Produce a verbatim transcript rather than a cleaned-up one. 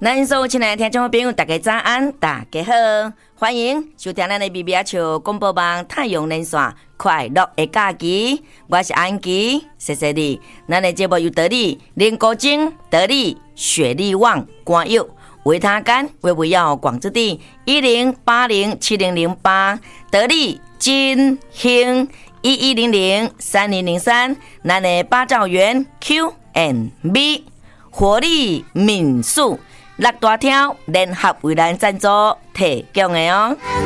咱所有亲爱的听众朋友，大家早安，大家好，欢迎收听咱的 B B R 球广播网太阳连线快乐的假期，我是安琪，谢谢你。咱的节目由得力林国晶、得力雪力旺、冠佑、维他干、维维药、广之地一零八零七零零八，得力金兴一一零零三零零三，咱的八兆元 Q and B 活力民宿。六大条联合为咱赞助提供的哦。